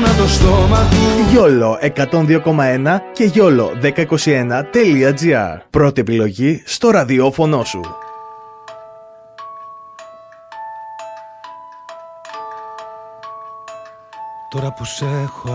με το στόμα του. YOLO 102,1 και YOLO 1021.gr. Πρώτη επιλογή στο ραδιόφωνο σου. Τώρα που σε έχω